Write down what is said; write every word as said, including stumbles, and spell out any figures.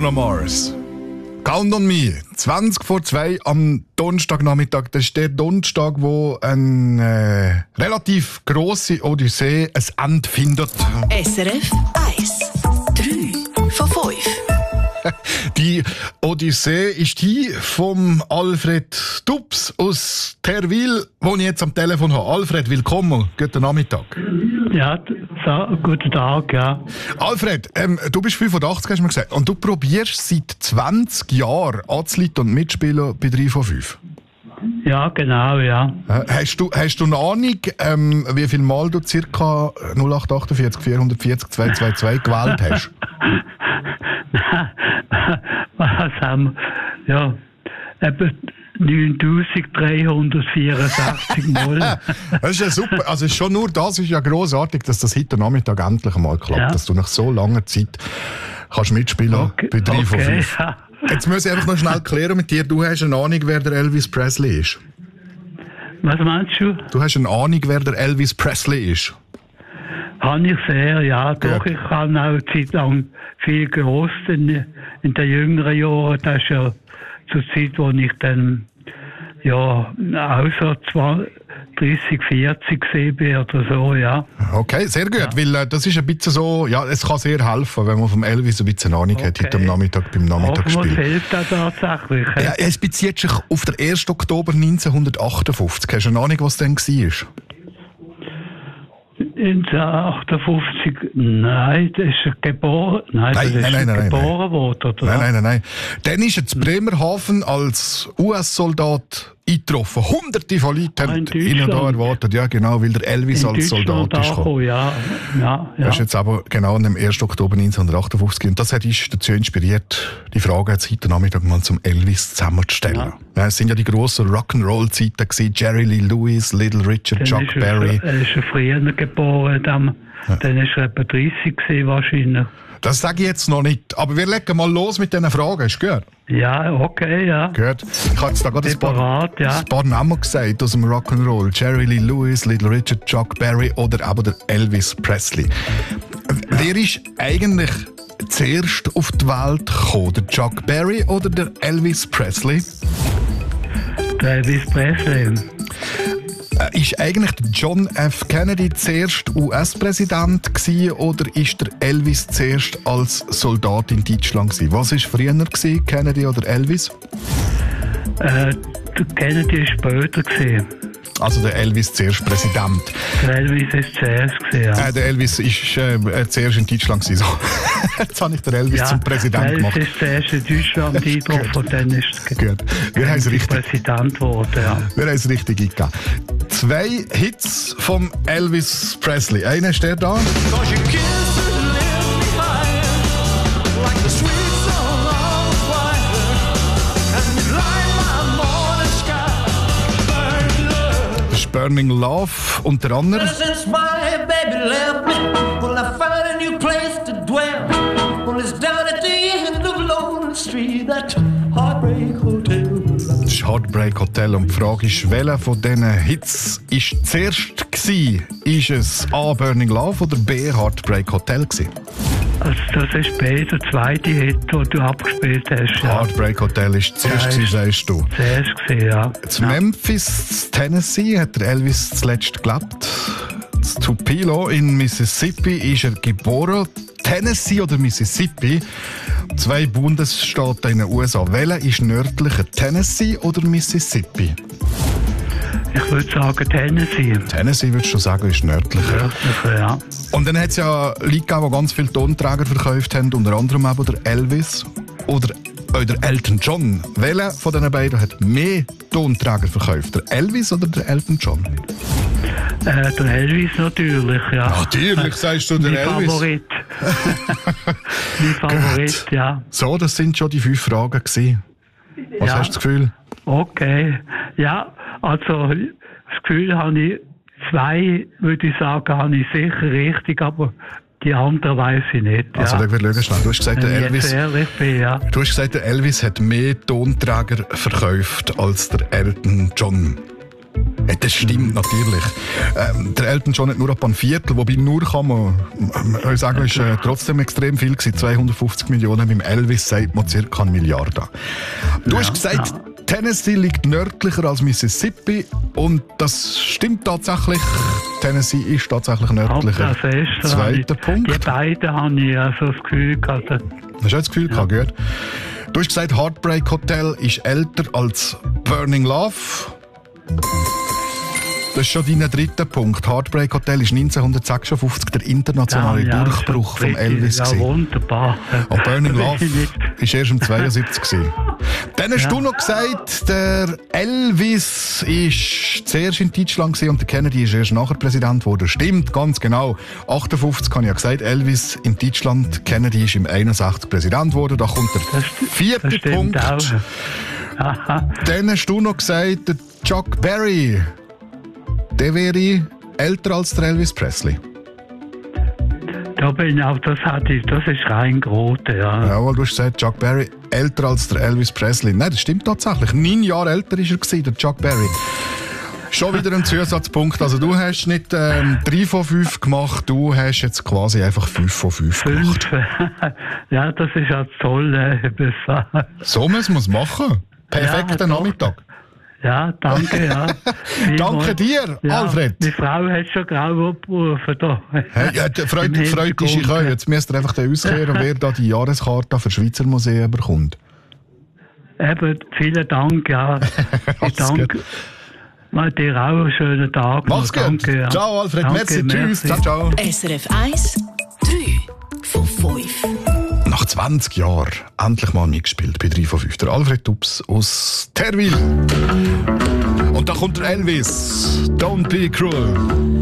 Bruno Mars. Count on me. zwanzig vor zwei am Donnerstagnachmittag. Das ist der Donnerstag, wo eine äh, relativ grosse Odyssee ein Ende findet. S R F eins. drei von fünf. Die Odyssee ist die vom Alfred Dubs aus Terwil, den ich jetzt am Telefon habe. Alfred, willkommen. Guten Nachmittag. Ja, so, guten Tag, ja. Alfred, ähm, du bist fünfundachtzig, hast du mir gesagt. Und du probierst seit zwanzig Jahren anzuleiten und mitspielen bei drei von fünf. Ja, genau, ja. Äh, hast, du, hast du eine Ahnung, ähm, wie viel Mal du ca. null acht acht vier vier vier zehn zwei zwei zwei gewählt hast? Was haben wir? Ja, etwa neuntausenddreihundertvierundsechzig Mal. Das ist ja super. Also schon nur das ist ja grossartig, dass das heute Nachmittag endlich einmal klappt. Ja. Dass du nach so langer Zeit kannst mitspielen okay. bei drei von okay, fünf. Ja. Jetzt muss ich einfach noch schnell klären mit dir. Du hast eine Ahnung, wer der Elvis Presley ist. Was meinst du? Du hast eine Ahnung, wer der Elvis Presley ist. Habe ich sehr, ja. Doch, Gut. ich habe auch eine Zeit lang viel gelost in, in den jüngeren Jahren. Das ist ja zur Zeit, wo ich dann ja auch so dreißig, vierzig gesehen bin oder so, ja. Okay, sehr gut, Ja. weil äh, das ist ein bisschen so, ja, es kann sehr helfen, wenn man vom Elvis ein bisschen Ahnung hat, Okay. heute am Nachmittag beim Nachmittagsspiel. Hoffen wir, es hilft auch tatsächlich. Ja, es bezieht sich auf den ersten Oktober neunzehnhundertachtundfünfzig. Hast du eine Ahnung, was denn war? neunzehnhundertachtundfünfzig, nein, das ist er geboren, nein, Nein, das nein, ist nein, er nein, geboren worden, oder? Nein, nein, nein, nein. Dann ist er zu Bremerhaven als U S-Soldat eingetroffen. Hunderte von Leuten Ah, haben in ihn da Deutschland. erwartet. Ja, genau, weil der Elvis In als Deutschland Soldat ist gekommen. angekommen, ja, ja, ja. Das ist jetzt aber genau am ersten Oktober neunzehnhundertachtundfünfzig. Und das hat uns dazu inspiriert, die Frage jetzt heute Nachmittag mal zum Elvis zusammenzustellen. Ja. Ja, es sind ja die grossen Rock'n'Roll-Zeiten gewesen. Jerry Lee Lewis, Little Richard, Dann Chuck ist er, Berry. Er ist er früher geboren, dann, Ja. dann ist er etwa dreißig gewesen, wahrscheinlich. Das sage ich jetzt noch nicht. Aber wir legen mal los mit diesen Fragen. Ist gut? Ja, okay, ja. Gut. Ich habe jetzt da gerade ein paar, Separat, ja. ein paar Namen gesagt aus dem Rock'n'Roll. Jerry Lee Lewis, Little Richard, Chuck Berry oder aber der Elvis Presley. Wer ist eigentlich zuerst auf die Welt gekommen? Der Chuck Berry oder der Elvis Presley? Der Elvis Presley. Äh, ist eigentlich der John F. Kennedy zuerst U S-Präsident gewesen, oder ist der Elvis zuerst als Soldat in Deutschland gewesen? Was war früher gewesen, Kennedy oder Elvis? Äh, der Kennedy war später gewesen. Also der Elvis zuerst Präsident. Der Elvis ist zuerst gewesen, ja. Äh, der Elvis ist äh, zuerst in Deutschland gewesen. So. Jetzt habe ich den Elvis ja, zum Präsident der gemacht. Elvis ist zuerst in Deutschland eingetroffen und dann ist er Gut. Wir haben es richtig, Präsident geworden, ja. wir haben es richtig eingegeben. Zwei Hits vom Elvis Presley. Einer ist der da. Das ist Burning Love und der andere. Since my baby left me, will I find a new place to dwell? Well, it's down at the end of Lonely Street, that Heartbreak Hotel. Das ist Heartbreak Hotel. Und die Frage ist, welcher von diesen Hits ist zuerst gewesen? Ist es A. Burning Love oder B. Heartbreak Hotel gewesen? Also das ist B, der zweite Hit, den du abgespielt hast. Ja. Heartbreak Hotel ist zuerst Ja, gewesen, ist- sagst du. Zuerst gesehen, ja. In Memphis, Tennessee, hat der Elvis zuletzt gelebt. In Tupelo in Mississippi ist er geboren. Tennessee oder Mississippi? Zwei Bundesstaaten in den U S A. Welcher ist nördlicher, Tennessee oder Mississippi? Ich würde sagen Tennessee. Tennessee, würdest du sagen, ist nördlicher. Ja, ja. Und dann hat es ja Leute gegeben, die ganz viele Tonträger verkauft haben, unter anderem eben der Elvis oder auch der Elton John. Welcher von diesen beiden hat mehr Tonträger verkauft? Der Elvis oder der Elton John? Äh, der Elvis natürlich, ja. Natürlich sagst du der mein Elvis. Favorit. mein Favorit, ja. So, das sind schon die fünf Fragen gewesen. Was Ja. hast du das Gefühl? Okay. Ja, also das Gefühl habe ich, zwei, würde ich sagen, habe ich sicher richtig, aber die anderen weiß ich nicht. Ja. Also, wir schauen schnell. Du hast gesagt, der Wenn ich Elvis, jetzt ehrlich bin, ja. du hast gesagt, der Elvis hat mehr Tonträger verkauft als der Elton John. Ja, das stimmt natürlich. Ähm, der Elton John hat nur ab ein Viertel, wobei nur kann man, man sagen, ist äh, trotzdem extrem viel gewesen. zweihundertfünfzig Millionen, beim Elvis sagt man circa eine Milliarde. Du Ja, hast gesagt, ja. Tennessee liegt nördlicher als Mississippi und das stimmt tatsächlich. Tennessee ist tatsächlich nördlicher. Hauptsache fest, Zweiter die, Punkt. Die beiden habe ich ja so das Gefühl gehabt. Hast du das Gefühl gehabt, gut? Du hast gesagt, Heartbreak Hotel ist älter als Burning Love. Das ist schon dein dritter Punkt. Heartbreak Hotel ist neunzehnhundertsechsundfünfzig der internationale Ja, ja, Durchbruch schon vom Elvis. Ja, gewesen. wunderbar. Und Burning Da Love bin ich nicht- ist erst im zweiundsiebzig gewesen. Dann hast Ja. du noch gesagt, der Elvis ist zuerst in Deutschland gewesen und der Kennedy ist erst nachher Präsident geworden. Stimmt, ganz genau. achtundfünfzig habe ich ja gesagt, Elvis in Deutschland, Kennedy ist im einundsechzig Präsident geworden. Da kommt der Das, vierte das stimmt Punkt. auch. Aha. Dann hast du noch gesagt, der Chuck Berry, der wäre älter als der Elvis Presley. Da bin ich auch, das hatte ich, das ist rein Grote, ja. Jawohl, du hast gesagt, Chuck Berry älter als der Elvis Presley. Nein, das stimmt tatsächlich. Neun Jahre älter war er gewesen, der Chuck Berry. Schon wieder ein Zusatzpunkt. Also du hast nicht ähm, drei von fünf gemacht, du hast jetzt quasi einfach fünf von fünf gemacht. Fünf. Ja, das ist ja toll. Äh, das, So muss man es machen. Perfekter Ja, doch. Nachmittag. ja, danke, ja. Danke dir, Ja, Alfred. Die Frau hat schon grau abgerufen da. Hey, ja, die Freude, Im Freude ist ich Hintergrund. Jetzt müsst ihr einfach dann auskehren, wer da die Jahreskarte für Schweizer Museen bekommt. Eben, vielen Dank, ja. Ich Alles danke. gut. Mal dir auch einen schönen Tag. Mach's gut. Danke, ja. Ciao, Alfred. Danke, Merci. Tschüss. Ciao, ciao. S R F eins, drei von fünf. Nach zwanzig Jahren endlich mal mitgespielt bei drei von fünf. Der Alfred Tubbs aus Terwil. Und da kommt der Elvis. Don't be cruel.